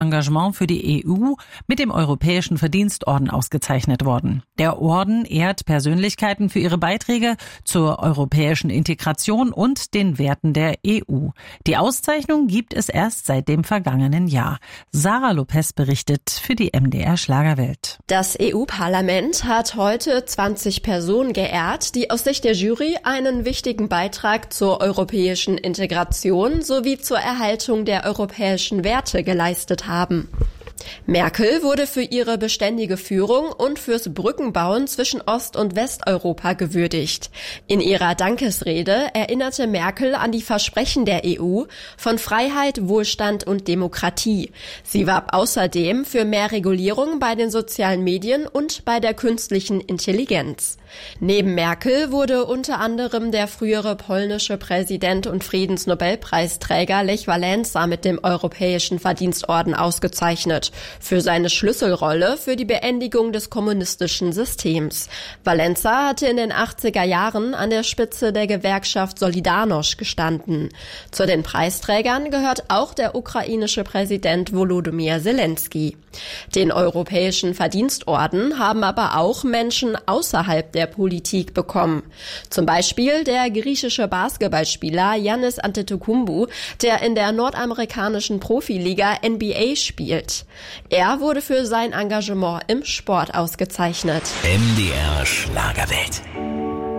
Engagement für die EU mit dem Europäischen Verdienstorden ausgezeichnet worden. Der Orden ehrt Persönlichkeiten für ihre Beiträge zur europäischen Integration und den Werten der EU. Die Auszeichnung gibt es erst seit dem vergangenen Jahr. Sarah Lopez berichtet für die MDR Schlagerwelt. Das EU-Parlament hat heute 20 Personen geehrt, die aus Sicht der Jury einen wichtigen Beitrag zur europäischen Integration sowie zur Erhaltung der europäischen Werte geleistet haben. Merkel wurde für ihre beständige Führung und fürs Brückenbauen zwischen Ost- und Westeuropa gewürdigt. In ihrer Dankesrede erinnerte Merkel an die Versprechen der EU von Freiheit, Wohlstand und Demokratie. Sie warb außerdem für mehr Regulierung bei den sozialen Medien und bei der künstlichen Intelligenz. Neben Merkel wurde unter anderem der frühere polnische Präsident und Friedensnobelpreisträger Lech Wałęsa mit dem Europäischen Verdienstorden ausgezeichnet für seine Schlüsselrolle für die Beendigung des kommunistischen Systems. Wałęsa hatte in den 80er Jahren an der Spitze der Gewerkschaft Solidarność gestanden. Zu den Preisträgern gehört auch der ukrainische Präsident Volodymyr Zelensky. Den Europäischen Verdienstorden haben aber auch Menschen außerhalb der Politik bekommen. Zum Beispiel der griechische Basketballspieler Yannis Antetokounmpo, der in der nordamerikanischen Profiliga NBA spielt. Er wurde für sein Engagement im Sport ausgezeichnet. MDR Schlagerwelt.